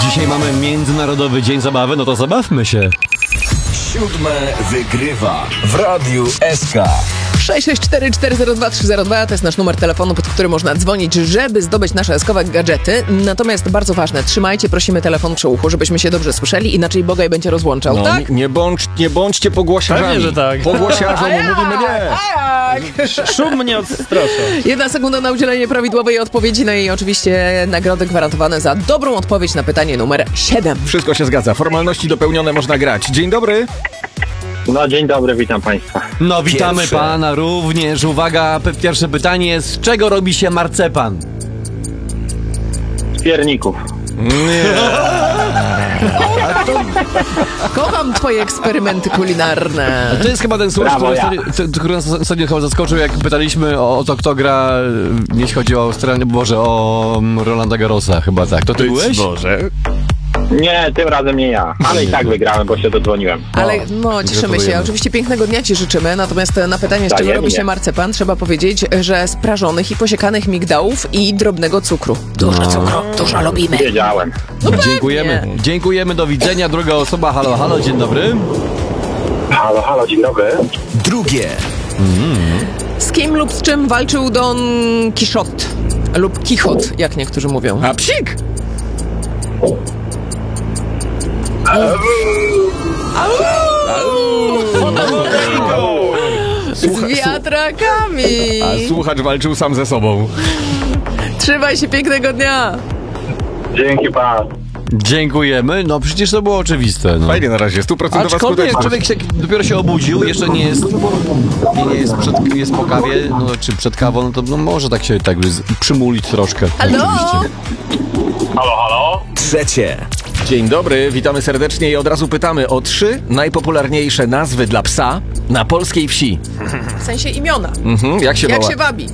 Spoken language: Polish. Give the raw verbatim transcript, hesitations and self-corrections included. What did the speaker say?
Dzisiaj mamy Międzynarodowy Dzień Zabawy, no to zabawmy się. Siódme wygrywa w Radiu S K. sześć sześć cztery cztery zero dwa trzy zero dwa to jest nasz numer telefonu, pod który można dzwonić, żeby zdobyć nasze eskowe gadżety. Natomiast bardzo ważne, trzymajcie, prosimy telefon przy uchu, żebyśmy się dobrze słyszeli, inaczej Bogaj będzie rozłączał, No, tak? nie, nie, bądź, nie bądźcie pogłosiarzami. Pewnie, że tak. Pogłosiarzom mówimy nie. Tak! Szum mnie odstrasza. Jedna sekunda na udzielenie prawidłowej odpowiedzi, no i oczywiście nagrody gwarantowane za dobrą odpowiedź na pytanie numer siedem. Wszystko się zgadza. Formalności dopełnione, można grać. Dzień dobry. No dzień dobry, witam Państwa. No witamy Pierwsze. pana również. Uwaga, p- pierwsze pytanie. Z czego robi się marcepan? Z pierników. Kocham twoje eksperymenty kulinarne. To jest chyba ten słuchacz, Brawo, który, ja. ostatnio- co- który nas ostatnio chyba zaskoczył, jak pytaliśmy o, o to, kto gra, jeśli chodzi o Australię, Boże, o um, Rolanda Garrosa, chyba tak. To ty byłeś? Boże. Nie, tym razem nie ja, ale i tak wygrałem, bo się dodzwoniłem. Ale no, cieszymy się. gratulujemy. Oczywiście pięknego dnia ci życzymy, natomiast na pytanie, z czego Wzajemnie. robi się marcepan, trzeba powiedzieć, że z prażonych i posiekanych migdałów i drobnego cukru. Dużo cukru, dużo lubimy. Wiedziałem. Dziękujemy. Dziękujemy, do widzenia. Druga osoba, halo, halo, dzień dobry. Halo, halo, dzień dobry. Drugie. Z kim lub z czym walczył Don Quixote? Lub Kichot, jak niektórzy mówią. A psik! Z wiatrakami! A słuchacz walczył sam ze sobą. Trzymaj się, pięknego dnia! Dzięki pan. Dziękujemy. No przecież to było oczywiste. No. Fajnie na razie, stuprocentowa Aczkolwiek jak skuteczność. człowiek się dopiero się obudził, jeszcze nie jest, nie, nie jest, przed, jest po kawie, no, czy przed kawą, no to no, może tak się tak z- przymulić troszkę. Halo? Oczywiście. Halo, halo. Trzecie. Dzień dobry, witamy serdecznie i od razu pytamy o trzy najpopularniejsze nazwy dla psa na polskiej wsi. W sensie imiona. Mhm, jak się Jak woła? się wabi?